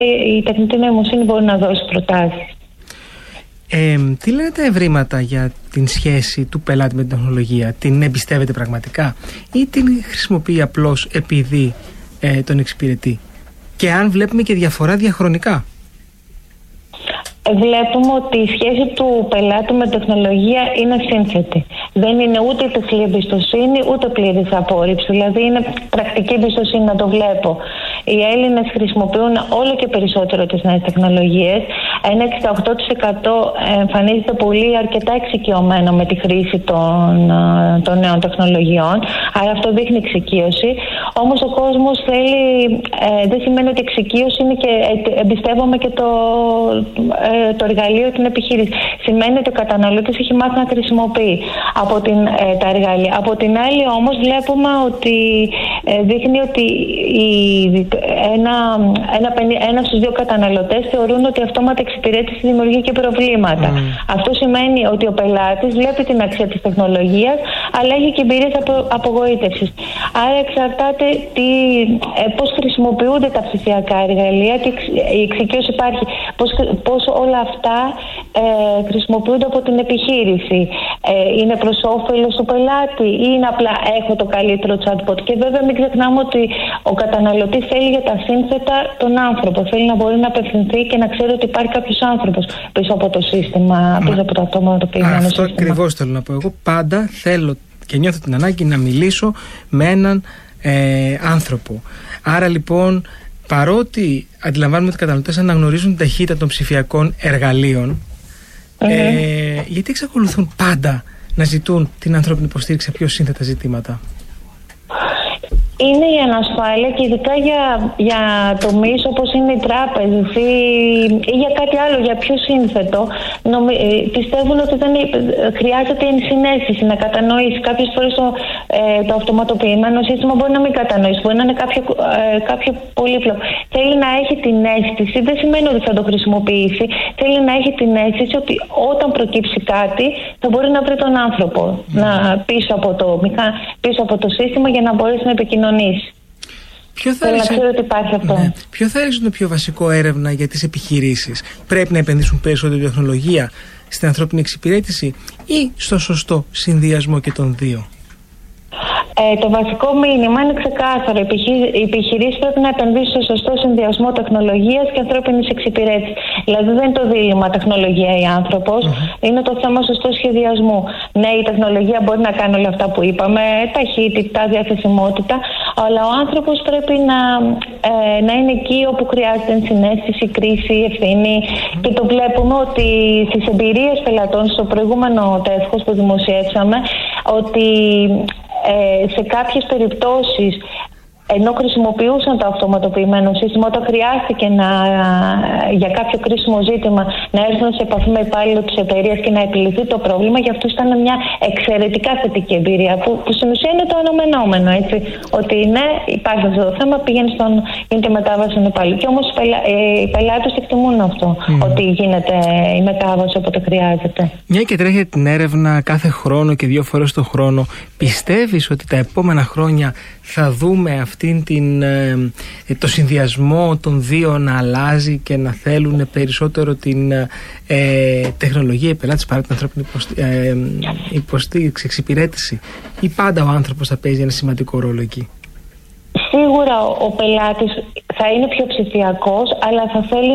η τεχνητή νοημοσύνη μπορεί να δώσει προτάσεις. Τι λένε τα ευρήματα για την σχέση του πελάτη με την τεχνολογία? Την εμπιστεύεται πραγματικά ή την χρησιμοποιεί απλώς επειδή τον εξυπηρετεί? Και αν βλέπουμε και διαφορά διαχρονικά. Βλέπουμε ότι η σχέση του πελάτη με τεχνολογία είναι σύνθετη. Δεν είναι ούτε τεχνητή εμπιστοσύνη ούτε πλήρης απόρριψη. Δηλαδή είναι πρακτική εμπιστοσύνη, να το βλέπω. Οι Έλληνες χρησιμοποιούν όλο και περισσότερο τις νέες τεχνολογίες. Ένα 68% εμφανίζεται πολύ αρκετά εξοικειωμένο με τη χρήση των νέων τεχνολογιών. Άρα αυτό δείχνει εξοικείωση. Όμως ο κόσμος θέλει, δεν σημαίνει ότι εξοικείωση είναι και εμπιστεύομαι και το εργαλείο, την επιχείρηση. Σημαίνει ότι ο καταναλώτης έχει μάθει να χρησιμοποιεί τα εργαλεία. Από την άλλη όμως βλέπουμε ότι δείχνει ότι ένα στους δύο καταναλωτές θεωρούν ότι η αυτόματη εξυπηρέτηση δημιουργεί και προβλήματα. Αυτό σημαίνει ότι ο πελάτης βλέπει την αξία της τεχνολογίας, αλλά έχει και εμπειρίες απογοήτευσης. Άρα εξαρτάται πώς χρησιμοποιούνται τα ψηφιακά εργαλεία, η εξοικείωση υπάρχει, πώς όλα αυτά χρησιμοποιούνται από την επιχείρηση. Είναι προς όφελος του πελάτη ή είναι απλά έχω το καλύτερο chatbot? Και βέβαια μην ξεχνάμε ότι ο καταναλωτής θέλει για τα σύνθετα τον άνθρωπο. Θέλει να μπορεί να απευθυνθεί και να ξέρει ότι υπάρχει κάποιος άνθρωπος πίσω από το σύστημα, πίσω από το αυτοματοποιημένο σύστημα. Αυτό ακριβώς θέλω να πω. Εγώ πάντα θέλω και νιώθω την ανάγκη να μιλήσω με έναν άνθρωπο. Άρα λοιπόν, παρότι αντιλαμβάνουμε ότι οι καταναλωτές αναγνωρίζουν την ταχύτητα των ψηφιακών εργαλείων, γιατί εξακολουθούν πάντα να ζητούν την ανθρώπινη υποστήριξη σε πιο σύνθετα ζητήματα? Είναι η ανασφάλεια και ειδικά για τομείς όπως είναι οι τράπεζες ή για κάτι άλλο, για πιο σύνθετο. Πιστεύουν ότι χρειάζεται ενσυναίσθηση να κατανοήσει. Κάποιες φορές το αυτοματοποιημένο σύστημα μπορεί να μην κατανοήσει, μπορεί να είναι κάποιο πολύπλοκο. Θέλει να έχει την αίσθηση, δεν σημαίνει ότι θα το χρησιμοποιήσει, θέλει να έχει την αίσθηση ότι όταν προκύψει κάτι θα μπορεί να βρει τον άνθρωπο πίσω από το σύστημα για να μπορέσει να επικοινωνήσει. Ποιο θα ρίξει το πιο βασικό έρευνα για τις επιχειρήσεις? Πρέπει να επενδύσουν περισσότερη τεχνολογία στην ανθρώπινη εξυπηρέτηση ή στο σωστό συνδυασμό και των δύο? Το βασικό μήνυμα είναι ξεκάθαρο. Οι επιχειρήσεις πρέπει να επενδύσουν στο σωστό συνδυασμό τεχνολογίας και ανθρώπινης εξυπηρέτησης. Δηλαδή δεν είναι το δίλημμα τεχνολογία ή άνθρωπος, είναι το θέμα σωστό σχεδιασμού. Ναι, η τεχνολογία μπορεί να κάνει όλα αυτά που είπαμε, ταχύτητα, διαθεσιμότητα, αλλά ο άνθρωπος πρέπει να είναι εκεί όπου χρειάζεται ενσυναίσθηση, κρίση, ευθύνη. Και το βλέπουμε ότι στις εμπειρίες πελατών, στο προηγούμενο τεύχος που δημοσιεύσαμε, ότι σε κάποιες περιπτώσεις, ενώ χρησιμοποιούσαν το αυτοματοποιημένο σύστημα, όταν χρειάστηκε για κάποιο κρίσιμο ζήτημα να έρθουν σε επαφή με υπάλληλο της εταιρείας και να επιληθεί το πρόβλημα, για αυτούς ήταν μια εξαιρετικά θετική εμπειρία, που στην ουσία είναι το αναμενόμενο, έτσι. Ότι ναι, υπάρχει αυτό το θέμα, γίνεται μετάβαση στον υπάλληλο. Και όμως οι πελάτες εκτιμούν αυτό, ότι γίνεται η μετάβαση όποτε χρειάζεται. Μια και τρέχει την έρευνα κάθε χρόνο και 2 φορές το χρόνο, πιστεύεις ότι τα επόμενα χρόνια θα δούμε το συνδυασμό των δύο να αλλάζει και να θέλουν περισσότερο την τεχνολογία οι πελάτες παρά την ανθρώπινη υποστήριξη, εξυπηρέτηση, ή πάντα ο άνθρωπος θα παίζει ένα σημαντικό ρόλο εκεί? Σίγουρα ο πελάτης θα είναι πιο ψηφιακός, αλλά θα θέλει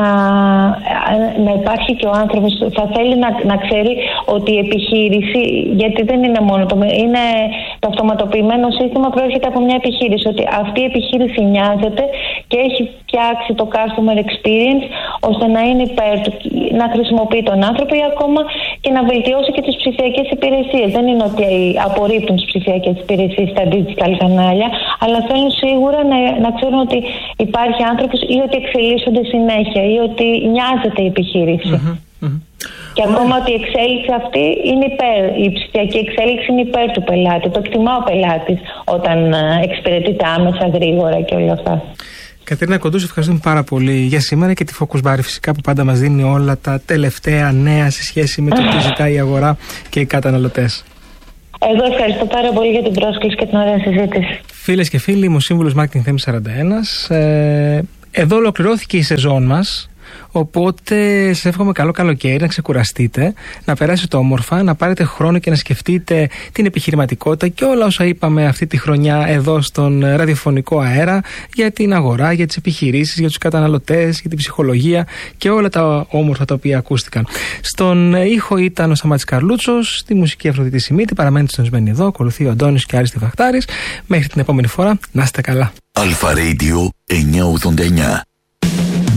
να υπάρχει και ο άνθρωπος, θα θέλει να ξέρει ότι η επιχείρηση, γιατί δεν είναι μόνο είναι το αυτοματοποιημένο σύστημα, προέρχεται από μια επιχείρηση, ότι αυτή η επιχείρηση νοιάζεται και έχει φτιάξει το customer experience ώστε να είναι υπέρ του, να χρησιμοποιεί τον άνθρωπο ή ακόμα και να βελτιώσει και τις ψηφιακές υπηρεσίες. Δεν είναι ότι απορρίπτουν τις ψηφιακές υπηρεσίες στα digital κανάλια, αλλά θέλουν σίγουρα να ξέρουν ότι υπάρχει άνθρωπος ή ότι εξελίσσονται συνέχεια ή ότι νοιάζεται η επιχείρηση. Και ακόμα ότι η εξέλιξη αυτή είναι η ψηφιακή εξέλιξη είναι υπέρ του πελάτη. Το εκτιμά ο πελάτης όταν εξυπηρετείται άμεσα, γρήγορα και όλα αυτά. Κατερίνα Κοντού, ευχαριστούμε πάρα πολύ για σήμερα και τη Focus Bar φυσικά που πάντα μας δίνει όλα τα τελευταία νέα σε σχέση με το τι ζητάει η αγορά και οι καταναλωτές. Εγώ ευχαριστώ πάρα πολύ για την πρόσκληση και την ωραία συζήτηση. Φίλες και φίλοι, είμαι ο Σύμβουλος Marketing Θέμης 41. Εδώ ολοκληρώθηκε η σεζόν μας. Οπότε σας εύχομαι καλό καλοκαίρι, να ξεκουραστείτε, να περάσετε όμορφα, να πάρετε χρόνο και να σκεφτείτε την επιχειρηματικότητα και όλα όσα είπαμε αυτή τη χρονιά εδώ στον ραδιοφωνικό αέρα για την αγορά, για τις επιχειρήσεις, για τους καταναλωτές, για την ψυχολογία και όλα τα όμορφα τα οποία ακούστηκαν. Στον ήχο ήταν ο Σταμάτης Καρλούτσος, στη μουσική Αφροδίτη Σιμίτη. Παραμένετε συντονισμένοι εδώ, ακολουθεί ο Αντώνης και Άριστη Βαχτάρης. Μέχρι την επόμενη φορά, να είστε καλά. Αλφα Radio 989.